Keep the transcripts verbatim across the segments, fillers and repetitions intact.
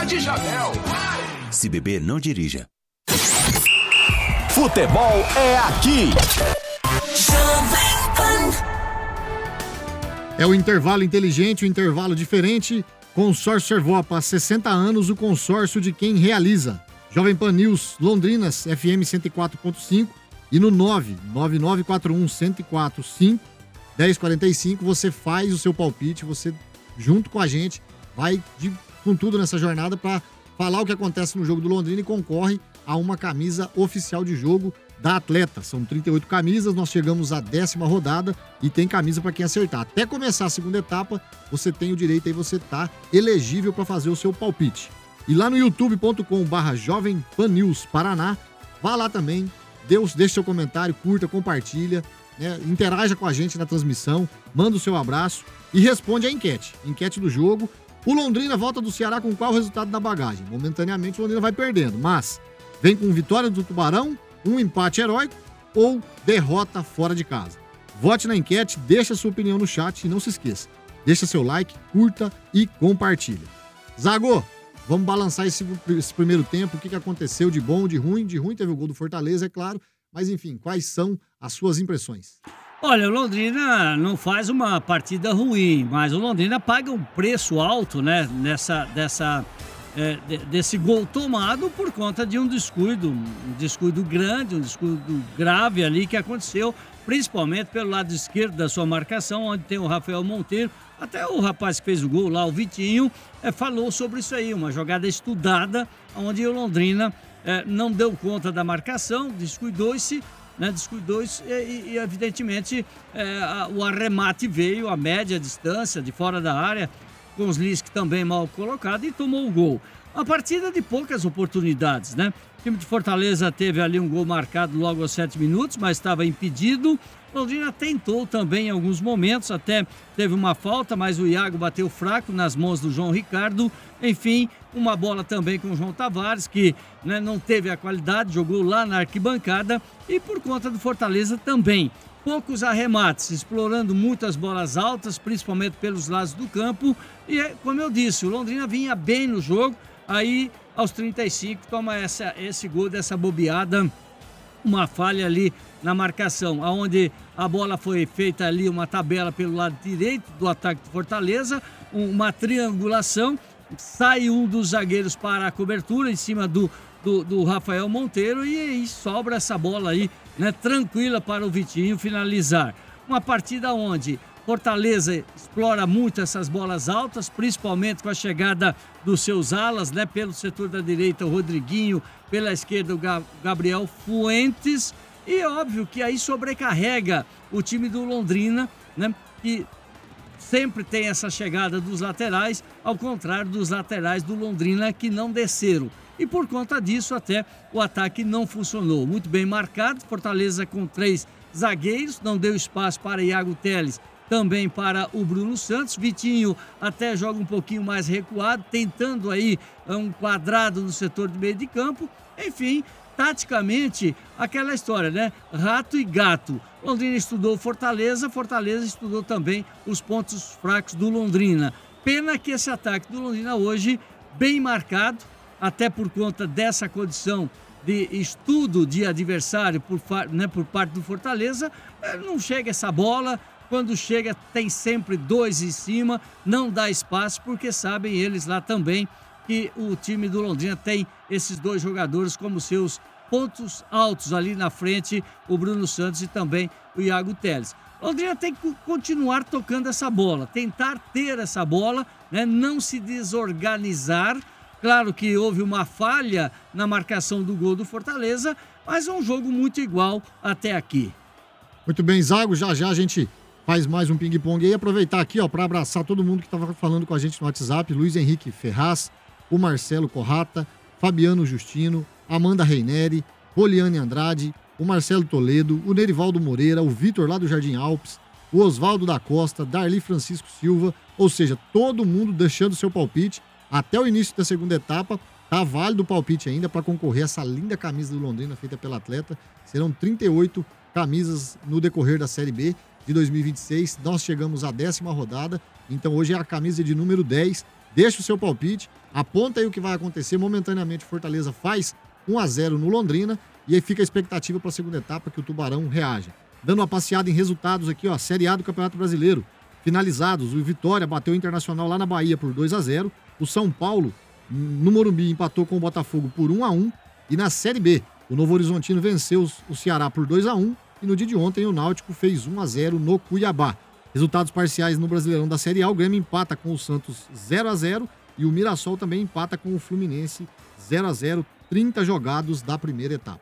de Jabel. Vai! Se beber, não dirija. Futebol é aqui. É o intervalo inteligente, o intervalo diferente. Consórcio Servopa, há sessenta anos, o consórcio de quem realiza. Jovem Pan News, Londrinas, F M cento e quatro ponto cinco. E no nove nove nove quatro um, um zero quatro cinco, um zero quatro cinco, você faz o seu palpite, você, junto com a gente, vai de, com tudo nessa jornada para falar o que acontece no jogo do Londrina e concorre a uma camisa oficial de jogo da Atleta. São trinta e oito camisas, nós chegamos à décima rodada e tem camisa para quem acertar. Até começar a segunda etapa, você tem o direito aí, você tá elegível para fazer o seu palpite. E lá no youtube ponto com barra Jovem Pan News Paraná, vá lá também, Deus, deixe seu comentário, curta, compartilha, né, interaja com a gente na transmissão, manda o seu abraço e responde a enquete. Enquete do jogo. O Londrina volta do Ceará com qual resultado na bagagem? Momentaneamente o Londrina vai perdendo, mas vem com vitória do Tubarão, um empate heróico ou derrota fora de casa. Vote na enquete, deixa a sua opinião no chat e não se esqueça, deixa seu like, curta e compartilha. Zago, vamos balançar esse, esse primeiro tempo, o que, que aconteceu de bom, de ruim. De ruim teve o gol do Fortaleza, é claro, mas enfim, quais são as suas impressões? Olha, o Londrina não faz uma partida ruim, mas o Londrina paga um preço alto, né, nessa, dessa, é, desse gol tomado por conta de um descuido, um descuido grande, um descuido grave ali que aconteceu, principalmente pelo lado esquerdo da sua marcação, onde tem o Rafael Monteiro. Até o rapaz que fez o gol lá, o Vitinho, é, falou sobre isso aí, uma jogada estudada, onde o Londrina é, não deu conta da marcação, descuidou-se, né, descuidou-se e, e evidentemente, é, a, o arremate veio a média distância, de fora da área, com os Lisc também mal colocado e tomou o gol. Uma partida de poucas oportunidades, né? O time de Fortaleza teve ali um gol marcado logo aos sete minutos, mas estava impedido. Londrina tentou também em alguns momentos, até teve uma falta, mas o Iago bateu fraco nas mãos do João Ricardo. Enfim, uma bola também com o João Tavares, que, né, não teve a qualidade, jogou lá na arquibancada. E por conta do Fortaleza também, poucos arremates, explorando muitas bolas altas, principalmente pelos lados do campo. E, como eu disse, o Londrina vinha bem no jogo, aí aos trinta e cinco toma essa, esse gol dessa bobeada, uma falha ali na marcação, onde a bola foi feita ali, uma tabela pelo lado direito do ataque do Fortaleza, uma triangulação, sai um dos zagueiros para a cobertura em cima do, do, do Rafael Monteiro e aí sobra essa bola aí, né, tranquila para o Vitinho finalizar. Uma partida onde Fortaleza explora muito essas bolas altas, principalmente com a chegada dos seus alas, né? Pelo setor da direita, o Rodriguinho, pela esquerda, o Gabriel Fuentes. E é óbvio que aí sobrecarrega o time do Londrina, né? Que sempre tem essa chegada dos laterais, ao contrário dos laterais do Londrina que não desceram. E por conta disso até o ataque não funcionou. Muito bem marcado, Fortaleza com três zagueiros, não deu espaço para Iago Teles, também para o Bruno Santos. Vitinho até joga um pouquinho mais recuado, tentando aí um quadrado no setor de meio de campo. Enfim, taticamente, aquela história, né? Rato e gato. Londrina estudou Fortaleza, Fortaleza estudou também os pontos fracos do Londrina. Pena que esse ataque do Londrina hoje, bem marcado, até por conta dessa condição de estudo de adversário por, né, por parte do Fortaleza, não chega essa bola. Quando chega, tem sempre dois em cima, não dá espaço, porque sabem eles lá também que o time do Londrina tem esses dois jogadores como seus pontos altos ali na frente, o Bruno Santos e também o Iago Teles. Londrina tem que continuar tocando essa bola, tentar ter essa bola, né, não se desorganizar. Claro que houve uma falha na marcação do gol do Fortaleza, mas é um jogo muito igual até aqui. Muito bem, Zago, já já a gente faz mais um ping-pong aí. Aproveitar aqui, ó, para abraçar todo mundo que estava falando com a gente no WhatsApp. Luiz Henrique Ferraz, o Marcelo Corrata, Fabiano Justino, Amanda Reineri, Poliane Andrade, o Marcelo Toledo, o Nerivaldo Moreira, o Vitor lá do Jardim Alpes, o Oswaldo da Costa, Darli Francisco Silva, ou seja, todo mundo deixando seu palpite. Até o início da segunda etapa, tá válido o palpite ainda para concorrer a essa linda camisa do Londrina feita pela Atleta. Serão trinta e oito camisas no decorrer da Série B de dois mil e vinte e seis. Nós chegamos à décima rodada, então hoje é a camisa de número dez Deixa o seu palpite, aponta aí o que vai acontecer. Momentaneamente, Fortaleza faz um a zero no Londrina e aí fica a expectativa para a segunda etapa que o Tubarão reaja. Dando uma passeada em resultados aqui, ó, Série A do Campeonato Brasileiro. Finalizados, o Vitória bateu o Internacional lá na Bahia por dois a zero. O São Paulo, no Morumbi, empatou com o Botafogo por um a um. E na Série B, o Novo Horizontino venceu o Ceará por dois a um. E no dia de ontem, o Náutico fez um a zero no Cuiabá. Resultados parciais no Brasileirão da Série A, o Grêmio empata com o Santos zero a zero e o Mirassol também empata com o Fluminense zero a zero, trinta jogados da primeira etapa.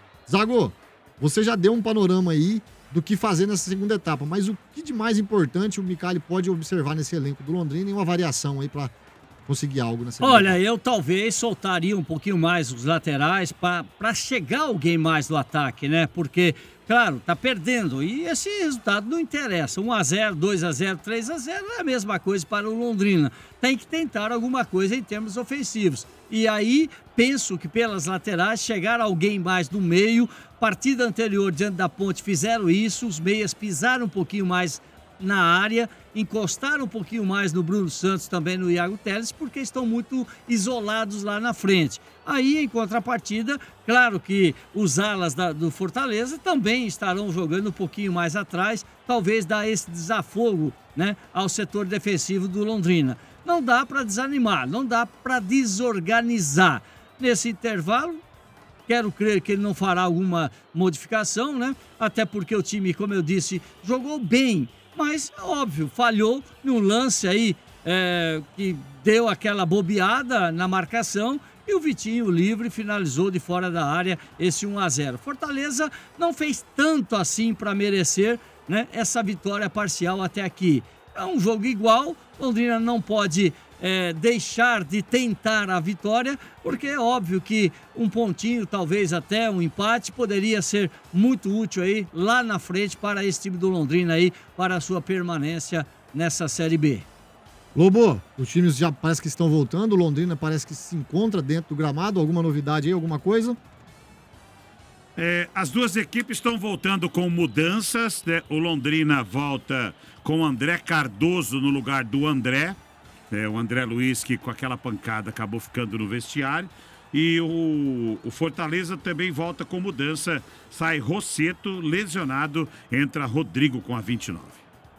Zago, você já deu um panorama aí do que fazer nessa segunda etapa, mas o que de mais importante o Micali pode observar nesse elenco do Londrina e uma variação aí para conseguir algo nessa segunda Olha, etapa? eu talvez soltaria um pouquinho mais os laterais para chegar alguém mais do ataque, né? Porque, claro, tá perdendo e esse resultado não interessa. um a zero, dois a zero, três a zero é a mesma coisa para o Londrina. Tem que tentar alguma coisa em termos ofensivos. E aí, penso que pelas laterais, chegar alguém mais do meio. Partida anterior, diante da Ponte, fizeram isso. Os meias pisaram um pouquinho mais na área, encostaram um pouquinho mais no Bruno Santos, também no Iago Teles, porque estão muito isolados lá na frente. Aí, em contrapartida, claro que os alas da, do Fortaleza também estarão jogando um pouquinho mais atrás, talvez dar esse desafogo, né, ao setor defensivo do Londrina. Não dá para desanimar, não dá para desorganizar. Nesse intervalo, quero crer que ele não fará alguma modificação, né? Até porque o time, como eu disse, jogou bem, mas, óbvio, falhou num lance aí é, que deu aquela bobeada na marcação e o Vitinho livre finalizou de fora da área esse um a zero. Fortaleza não fez tanto assim para merecer, né, essa vitória parcial até aqui. É um jogo igual, Londrina não pode é, deixar de tentar a vitória, porque é óbvio que um pontinho, talvez até um empate, poderia ser muito útil aí lá na frente para esse time do Londrina aí, para a sua permanência nessa Série B. Lobo, os times já parece que estão voltando, o Londrina parece que se encontra dentro do gramado, alguma novidade aí, alguma coisa? É, as duas equipes estão voltando com mudanças, né? O Londrina volta com o André Cardoso no lugar do André. É, o André Luiz, que com aquela pancada acabou ficando no vestiário. E o, o Fortaleza também volta com mudança. Sai Rosseto, lesionado, entra Rodrigo com a vinte e nove.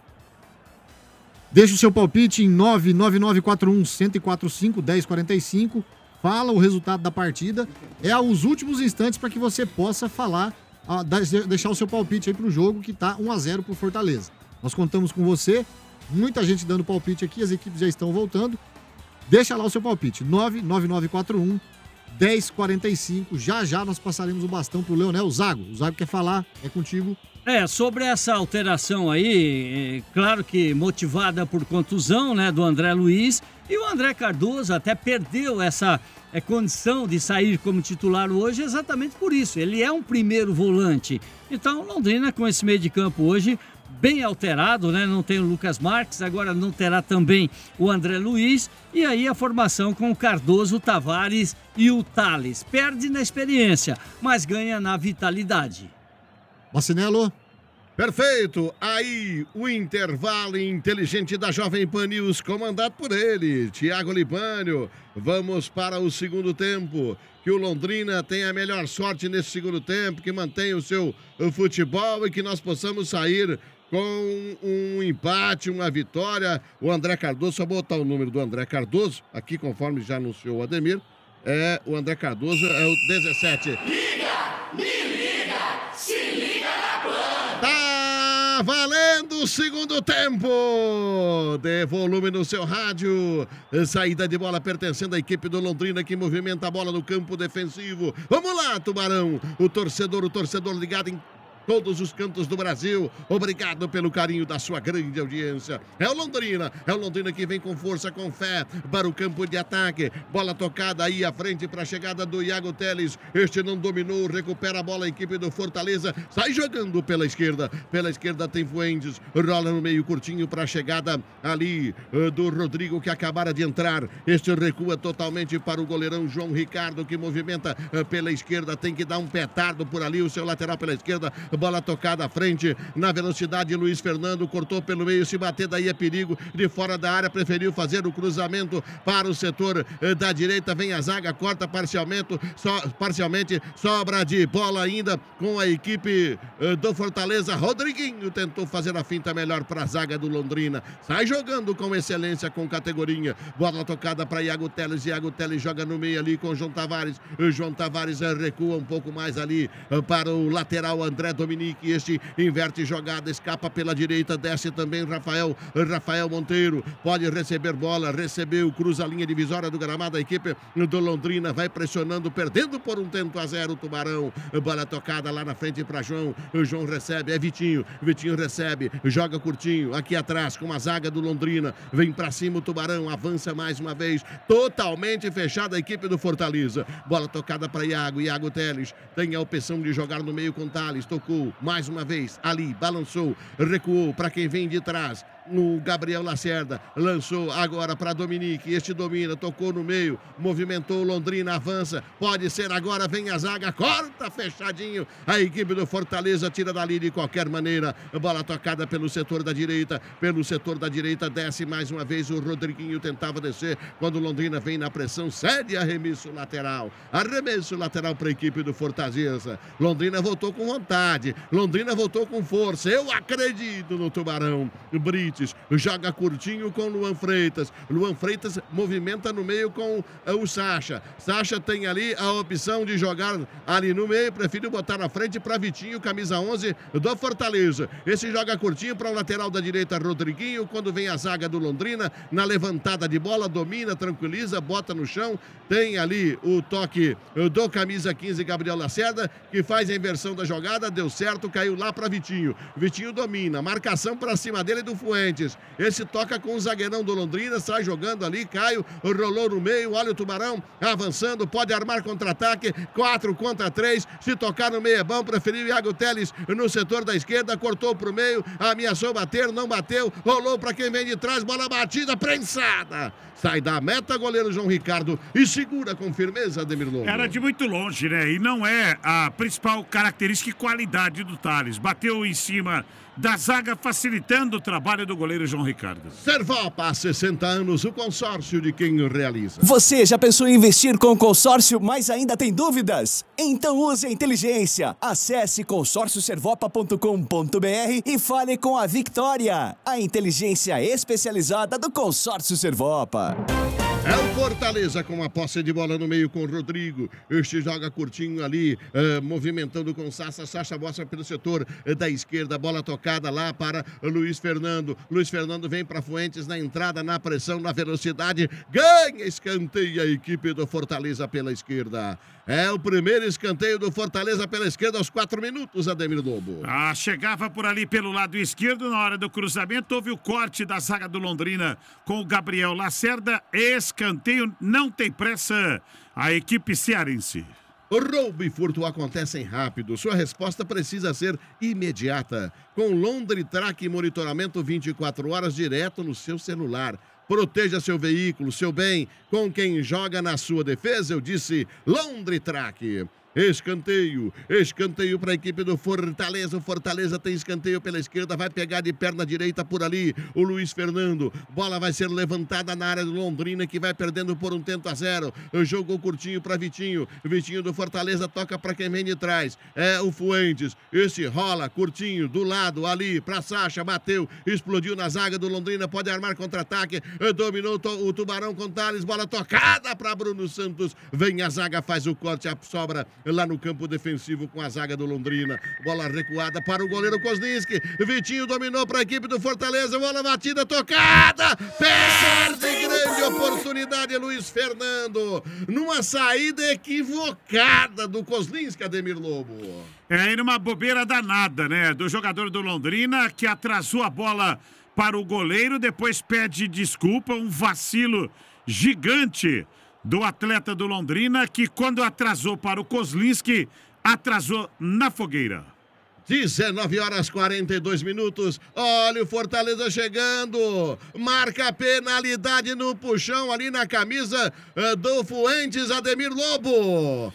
Deixa o seu palpite em nove nove nove quatro um, um zero quatro cinco, um zero quatro cinco. Fala o resultado da partida. É os últimos instantes para que você possa falar, a, deixar o seu palpite aí para o jogo que está um a zero para o Fortaleza. Nós contamos com você, muita gente dando palpite aqui, as equipes já estão voltando. Deixa lá o seu palpite, nove nove nove quatro um, um zero quatro cinco. Já já nós passaremos o bastão para o Leonel Zago. O Zago quer falar, é contigo. É, sobre essa alteração aí, é, claro que motivada por contusão, né, do André Luiz, e o André Cardoso até perdeu essa é, condição de sair como titular hoje exatamente por isso. Ele é um primeiro volante. Então, Londrina com esse meio de campo hoje bem alterado, né? Não tem o Lucas Marques, agora não terá também o André Luiz, e aí a formação com o Cardoso, o Tavares e o Thales. Perde na experiência, mas ganha na vitalidade. Marcinelo. Perfeito, aí o intervalo inteligente da Jovem Pan News, comandado por ele, Thiago Libânio. Vamos para o segundo tempo, que o Londrina tenha a melhor sorte nesse segundo tempo, que mantenha o seu futebol e que nós possamos sair com um empate, uma vitória. O André Cardoso, só botar o número do André Cardoso, aqui conforme já anunciou o Ademir, é, o André Cardoso é o dezessete. Liga, me liga, se liga na Pan. Tá valendo o segundo tempo. Dê volume no seu rádio. Saída de bola pertencendo à equipe do Londrina, que movimenta a bola no campo defensivo. Vamos lá, Tubarão. O torcedor, o torcedor ligado em todos os cantos do Brasil. Obrigado pelo carinho da sua grande audiência. É o Londrina, é o Londrina que vem com força, com fé para o campo de ataque. Bola tocada aí à frente para a chegada do Iago Teles. Este não dominou, recupera a bola a equipe do Fortaleza. Sai jogando pela esquerda. Pela esquerda tem Fuentes. Rola no meio curtinho para a chegada ali uh, do Rodrigo, que acabara de entrar. Este recua totalmente para o goleirão João Ricardo, que movimenta uh, pela esquerda. Tem que dar um petardo por ali, o seu lateral pela esquerda. bola tocada à frente, na velocidade, Luiz Fernando cortou pelo meio, se bater daí é perigo, de fora da área, preferiu fazer o cruzamento para o setor eh, da direita, vem a zaga, corta parcialmente, so, parcialmente, sobra de bola ainda com a equipe eh, do Fortaleza. Rodriguinho tentou fazer a finta melhor para a zaga do Londrina, sai jogando com excelência, com categoria, bola tocada para Iago Teles, Iago Teles joga no meio ali com João Tavares, o João Tavares eh, recua um pouco mais ali eh, para o lateral André Dominique, este inverte jogada, escapa pela direita, desce também Rafael, Rafael Monteiro, pode receber bola, recebeu, cruza a linha divisória do gramado, a equipe do Londrina vai pressionando, perdendo por um tento a zero o Tubarão, bola tocada lá na frente para João, o João recebe, é Vitinho, Vitinho recebe, joga curtinho, aqui atrás com a zaga do Londrina, vem para cima o Tubarão, avança mais uma vez, totalmente fechada a equipe do Fortaleza, bola tocada para Iago, Iago Teles, tem a opção de jogar no meio com Thales, tocou mais uma vez, ali, balançou, recuou para quem vem de trás, o Gabriel Lacerda lançou agora para Dominique, este domina, tocou no meio, movimentou Londrina, avança, pode ser agora, vem a zaga, corta fechadinho, a equipe do Fortaleza tira dali de qualquer maneira, bola tocada pelo setor da direita, pelo setor da direita, desce mais uma vez, o Rodriguinho tentava descer, quando Londrina vem na pressão, cede arremesso lateral, arremesso lateral para a equipe do Fortaleza, Londrina voltou com vontade, Londrina voltou com força, eu acredito no Tubarão, Brito joga curtinho com Luan Freitas, Luan Freitas movimenta no meio com uh, o Sacha, Sacha tem ali a opção de jogar ali no meio, prefiro botar na frente para Vitinho, camisa onze do Fortaleza, esse joga curtinho para o lateral da direita, Rodriguinho, quando vem a zaga do Londrina, na levantada de bola, domina, tranquiliza, bota no chão, tem ali o toque uh, do camisa quinze, Gabriel Lacerda, que faz a inversão da jogada, deu certo, caiu lá para Vitinho, Vitinho domina, marcação para cima dele do Fuentes, esse toca com o zagueirão do Londrina, sai jogando ali, Caio, rolou no meio, olha o Tubarão avançando, pode armar contra-ataque, quatro contra três, se tocar no meio é bom, preferiu Iago Teles no setor da esquerda, cortou pro meio, ameaçou bater, não bateu, rolou para quem vem de trás, bola batida, prensada, sai da meta, goleiro João Ricardo, e segura com firmeza, Ademir Lobo. Era de muito longe, né? E não é a principal característica e qualidade do Thales. Bateu em cima da zaga, facilitando o trabalho do goleiro João Ricardo. Servopa, há sessenta anos, o consórcio de quem realiza. Você já pensou em investir com o consórcio, mas ainda tem dúvidas? Então use a inteligência. Acesse consórcio servopa ponto com ponto br e fale com a Victoria, a inteligência especializada do consórcio Servopa. É o Fortaleza com a posse de bola no meio com o Rodrigo. Este joga curtinho ali, eh, movimentando com Sacha. Sacha mostra pelo setor eh, da esquerda. Bola tocada lá para Luiz Fernando. Luiz Fernando vem para Fuentes na entrada, na pressão, na velocidade. Ganha escanteio a equipe do Fortaleza pela esquerda. É o primeiro escanteio do Fortaleza pela esquerda aos quatro minutos, Ademir Lobo. Ah, chegava por ali pelo lado esquerdo, na hora do cruzamento, houve o corte da zaga do Londrina com o Gabriel Lacerda. Escanteio, não tem pressa a equipe cearense. O roubo e furto acontecem rápido. Sua resposta precisa ser imediata. Com Londritrack monitoramento vinte e quatro horas direto no seu celular. Proteja seu veículo, seu bem, com quem joga na sua defesa, eu disse Londritrack. Escanteio, escanteio para a equipe do Fortaleza, o Fortaleza tem escanteio pela esquerda, vai pegar de perna direita por ali, o Luiz Fernando, bola vai ser levantada na área do Londrina, que vai perdendo por um tento a zero, jogou curtinho para Vitinho, Vitinho do Fortaleza toca para quem vem de trás, é o Fuentes, esse rola, curtinho, do lado, ali, para Sacha, bateu, explodiu na zaga do Londrina, pode armar contra-ataque, dominou o Tubarão com Thales, bola tocada para Bruno Santos, vem a zaga, faz o corte, a sobra lá no campo defensivo com a zaga do Londrina. Bola recuada para o goleiro Kozlinski. Vitinho dominou para a equipe do Fortaleza. Bola batida, tocada. Perde grande oportunidade, Luiz Fernando. Numa saída equivocada do Kozlinski, Ademir Lobo. É, e numa bobeira danada, né? Do jogador do Londrina, que atrasou a bola para o goleiro, depois pede desculpa, um vacilo gigante do atleta do Londrina, que quando atrasou para o Kozlinski, atrasou na fogueira. dezenove horas e quarenta e dois minutos. Olha o Fortaleza chegando. Marca a penalidade no puxão ali na camisa uh, do Fuentes, Ademir Lobo.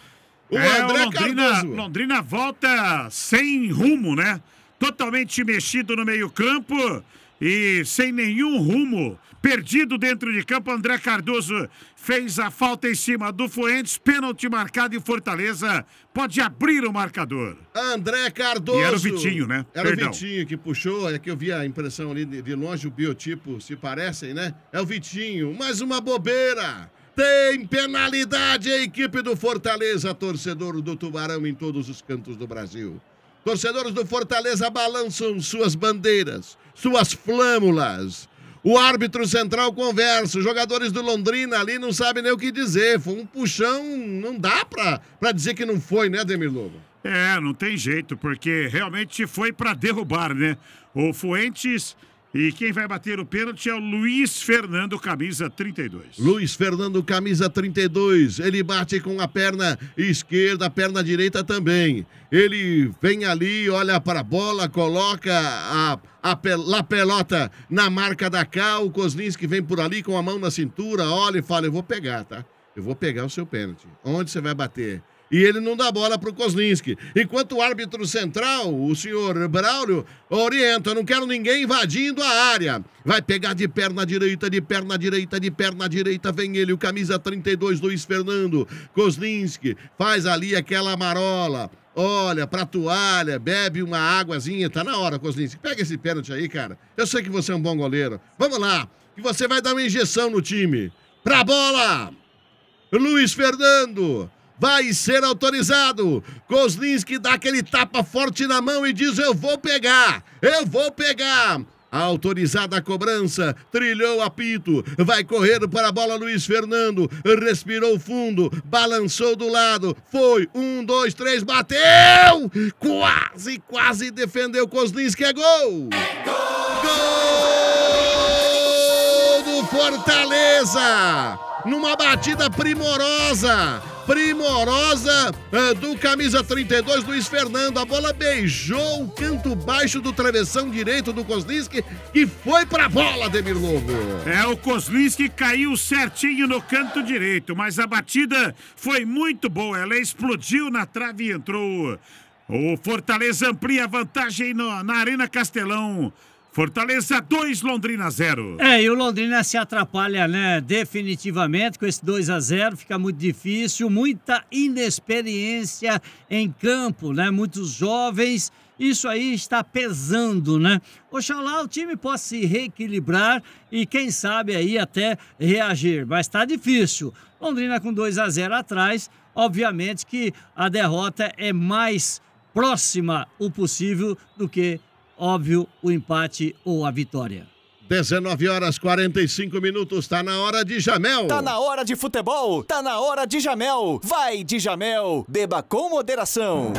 O é, André o Londrina, Cardoso. Londrina volta sem rumo, né? Totalmente mexido no meio-campo e sem nenhum rumo. Perdido dentro de campo, André Cardoso fez a falta em cima do Fuentes, pênalti marcado em Fortaleza, pode abrir o marcador. André Cardoso. E era o Vitinho, né? Era Perdão. o Vitinho que puxou, é que eu vi a impressão ali de, de longe, o biotipo se parecem, né? É o Vitinho, mais uma bobeira. Tem penalidade a equipe do Fortaleza, torcedor do Tubarão em todos os cantos do Brasil. Torcedores do Fortaleza balançam suas bandeiras, suas flâmulas. O árbitro central conversa, os jogadores do Londrina ali não sabem nem o que dizer. Foi um puxão, não dá pra, pra dizer que não foi, né, Ademir Lobo? É, não tem jeito, porque realmente foi pra derrubar, né? O Fuentes, e quem vai bater o pênalti é o Luiz Fernando, camisa trinta e dois. Luiz Fernando, camisa trinta e dois. Ele bate com a perna esquerda, a perna direita também. Ele vem ali, olha para a bola, coloca a, a, pel, a pelota na marca da cá. O Kozlinski vem por ali com a mão na cintura, olha e fala, eu vou pegar, tá? Eu vou pegar o seu pênalti. Onde você vai bater? E ele não dá bola pro Kozlinski. Enquanto o árbitro central, o senhor Braulio, orienta, eu não quero ninguém invadindo a área. Vai pegar de perna direita, de perna direita, de perna direita, vem ele, o camisa trinta e dois, Luiz Fernando. Kozlinski faz ali aquela marola. Olha, pra toalha, bebe uma águazinha, tá na hora, Kozlinski. Pega esse pênalti aí, cara. Eu sei que você é um bom goleiro. Vamos lá, que você vai dar uma injeção no time. Pra bola! Luiz Fernando! Vai ser autorizado. Kozlinski dá aquele tapa forte na mão e diz, eu vou pegar, eu vou pegar. Autorizada a cobrança, trilhou o apito, vai correr para a bola Luiz Fernando, respirou fundo, balançou do lado, foi, um, dois, três, bateu! Quase, quase defendeu Kozlinski, é gol! Gol do Fortaleza! Numa batida primorosa, primorosa uh, do camisa trinta e dois, Luiz Fernando. A bola beijou o canto baixo do travessão direito do Kozlinski e foi pra bola, Ademir Lobo. É, o Kozlinski caiu certinho no canto direito, mas a batida foi muito boa. Ela explodiu na trave e entrou. O Fortaleza amplia a vantagem no, na Arena Castelão. Fortaleza dois, Londrina zero. É, e o Londrina se atrapalha, né, definitivamente com esse dois a zero, fica muito difícil, muita inexperiência em campo, né, muitos jovens, isso aí está pesando, né. Oxalá o time possa se reequilibrar e quem sabe aí até reagir, mas está difícil. Londrina com dois a zero atrás, obviamente que a derrota é mais próxima o possível do que óbvio, o empate ou a vitória. dezenove horas e quarenta e cinco minutos, tá na hora de Jamel. Tá na hora de futebol, tá na hora de Jamel. Vai de Jamel, beba com moderação.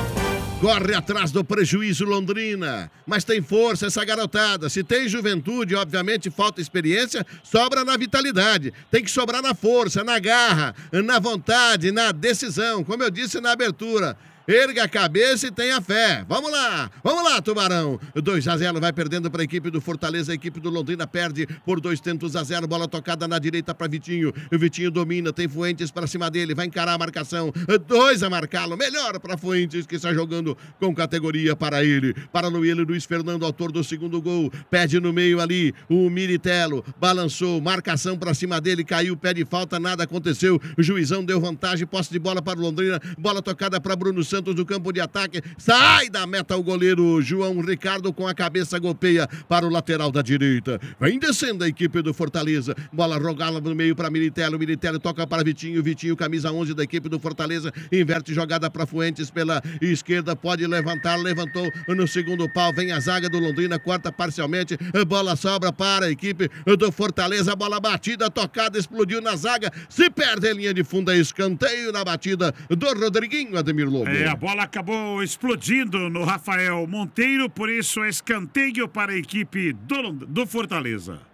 Corre atrás do prejuízo Londrina, mas tem força essa garotada. Se tem juventude, obviamente falta experiência, sobra na vitalidade. Tem que sobrar na força, na garra, na vontade, na decisão, como eu disse na abertura. Erga a cabeça e tenha fé. Vamos lá, vamos lá, Tubarão. dois a zero vai perdendo para a equipe do Fortaleza. A equipe do Londrina perde por dois tentos a zero. Bola tocada na direita para Vitinho. O Vitinho domina, tem Fuentes para cima dele. Vai encarar a marcação. Dois a marcá-lo. Melhor para Fuentes, que está jogando com categoria para ele. Para Luiz Luiz Fernando, autor do segundo gol. Pede no meio ali o Militelo. Balançou, marcação para cima dele. Caiu, pé de falta, nada aconteceu. O juizão deu vantagem. Posse de bola para o Londrina. Bola tocada para Bruno Santos do campo de ataque, sai da meta o goleiro João Ricardo com a cabeça golpeia para o lateral da direita, vem descendo a equipe do Fortaleza, bola rogada no meio para Militelo, Militelo toca para Vitinho, Vitinho camisa onze da equipe do Fortaleza, inverte jogada para Fuentes pela esquerda, pode levantar, levantou no segundo pau, vem a zaga do Londrina, corta parcialmente, bola sobra para a equipe do Fortaleza, bola batida, tocada, explodiu na zaga, se perde a linha de fundo, é escanteio na batida do Rodriguinho, Ademir Lobo. É, a bola acabou explodindo no Rafael Monteiro, por isso é escanteio para a equipe do, do Fortaleza.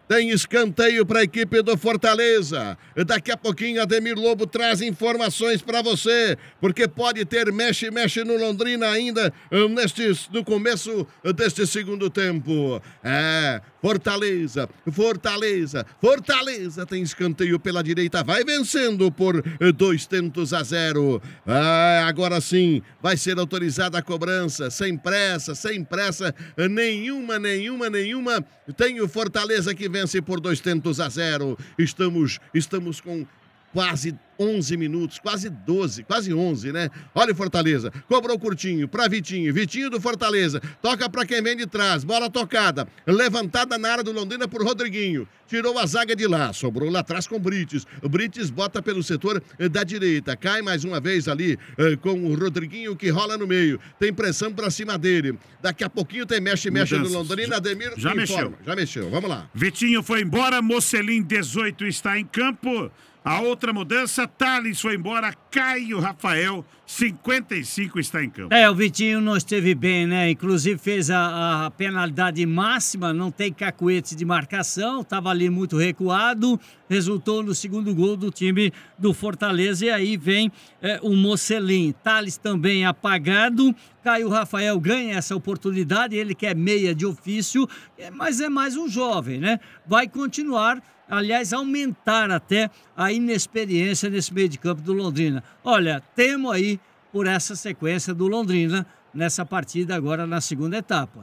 Tem escanteio para a equipe do Fortaleza. Daqui a pouquinho, Ademir Lobo traz informações para você, porque pode ter mexe-mexe no Londrina ainda nestes, no começo deste segundo tempo. É, Fortaleza, Fortaleza, Fortaleza tem escanteio pela direita, vai vencendo por dois tentos a zero. Ah, agora sim, vai ser autorizada a cobrança, sem pressa, sem pressa nenhuma, nenhuma, nenhuma. Tem o Fortaleza que vence por dois tentos a zero. Estamos, estamos com quase onze minutos, quase doze, quase onze, né? Olha o Fortaleza, cobrou curtinho pra Vitinho, Vitinho do Fortaleza, toca pra quem vem de trás, bola tocada, levantada na área do Londrina por Rodriguinho, tirou a zaga de lá, sobrou lá atrás com o Brites, o Brites bota pelo setor da direita, cai mais uma vez ali eh, com o Rodriguinho que rola no meio, tem pressão pra cima dele, daqui a pouquinho tem mexe-mexe no Londrina, Ademir já mexeu. Já mexeu, vamos lá. Vitinho foi embora, Mocelin, dezoito, está em campo. A outra mudança, Thales foi embora, Caio Rafael, cinquenta e cinco, está em campo. É, o Vitinho não esteve bem, né? Inclusive fez a, a penalidade máxima, não tem cacuete de marcação, estava ali muito recuado, resultou no segundo gol do time do Fortaleza e aí vem é, o Mocelin. Thales também apagado, Caio Rafael ganha essa oportunidade, ele que é meia de ofício, mas é mais um jovem, né? Vai continuar, aliás, aumentar até a inexperiência nesse meio de campo do Londrina. Olha, temo aí por essa sequência do Londrina nessa partida agora na segunda etapa.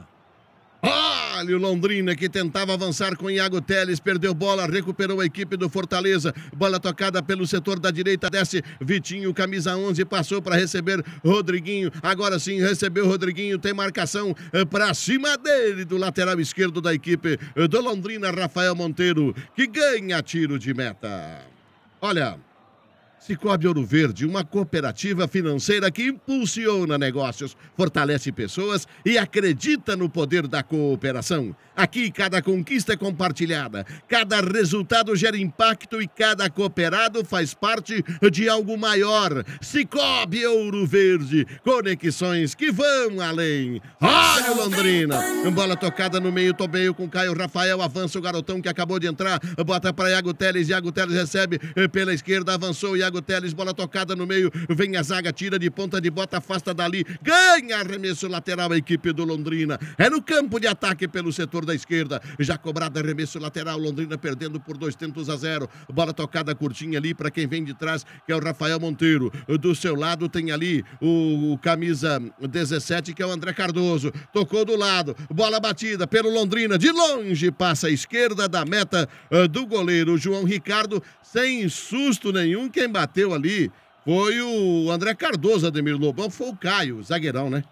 Olha o Londrina que tentava avançar com Iago Teles, perdeu bola, recuperou a equipe do Fortaleza, bola tocada pelo setor da direita, desce Vitinho, camisa onze, passou para receber Rodriguinho, agora sim recebeu Rodriguinho, tem marcação para cima dele, do lateral esquerdo da equipe do Londrina, Rafael Monteiro, que ganha tiro de meta. Olha, Cicobi Ouro Verde, uma cooperativa financeira que impulsiona negócios, fortalece pessoas e acredita no poder da cooperação. Aqui, cada conquista é compartilhada, cada resultado gera impacto e cada cooperado faz parte de algo maior. Cicobi Ouro Verde, conexões que vão além. Olha o Londrina, bola tocada no meio, Tomeio com Caio Rafael, avança o garotão que acabou de entrar, bota para Iago Teles, Iago Teles recebe pela esquerda, avançou Iago Teles, bola tocada no meio, vem a zaga, tira de ponta de bota, afasta dali, ganha arremesso lateral a equipe do Londrina. É no campo de ataque pelo setor da esquerda, já cobrado arremesso lateral, Londrina perdendo por dois tentos a zero, bola tocada curtinha ali para quem vem de trás, que é o Rafael Monteiro. Do seu lado tem ali o, o camisa dezessete, que é o André Cardoso, tocou do lado, bola batida pelo Londrina, de longe passa a esquerda da meta uh, do goleiro João Ricardo, sem susto nenhum. Quem bateu ali foi o André Cardoso, Ademir Lobão, foi o Caio, zagueirão, né?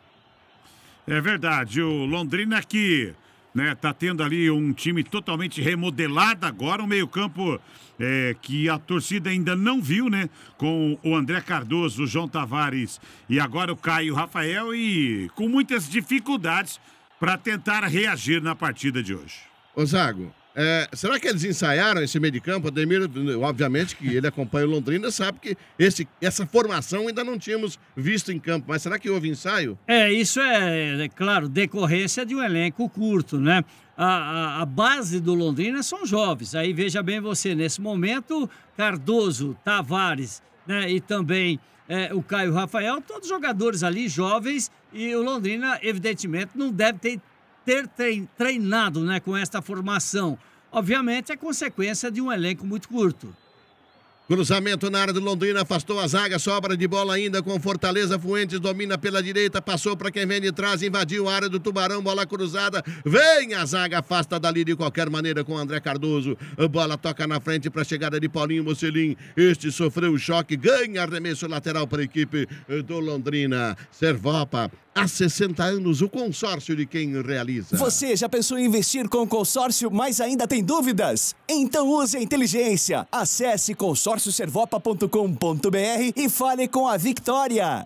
É verdade, o Londrina que, né, tá tendo ali um time totalmente remodelado agora, um meio-campo é, que a torcida ainda não viu, né? Com o André Cardoso, o João Tavares e agora o Caio Rafael, e com muitas dificuldades para tentar reagir na partida de hoje. Ô Zago, é, será que eles ensaiaram esse meio de campo? Ademir, obviamente que ele acompanha o Londrina, sabe que esse, essa formação ainda não tínhamos visto em campo, mas será que houve ensaio? É, isso é, é claro, decorrência de um elenco curto, né? A, a, a base do Londrina são jovens, aí veja bem você, nesse momento, Cardoso, Tavares, né, e também é, o Caio Rafael, todos jogadores ali jovens, e o Londrina, evidentemente, não deve ter ter treinado, né, com esta formação. Obviamente é consequência de um elenco muito curto. Cruzamento na área do Londrina, afastou a zaga, sobra de bola ainda com Fortaleza, Fuentes domina pela direita, passou para quem vem de trás, invadiu a área do Tubarão, bola cruzada, vem a zaga, afasta dali de qualquer maneira com André Cardoso, bola toca na frente para a chegada de Paulinho Mocelin, este sofreu o choque, ganha arremesso lateral para a equipe do Londrina. Servopa, há sessenta anos, o consórcio de quem realiza. Você já pensou em investir com o consórcio, mas ainda tem dúvidas? Então use a inteligência. Acesse consórcio servopa ponto com ponto br e fale com a Victória.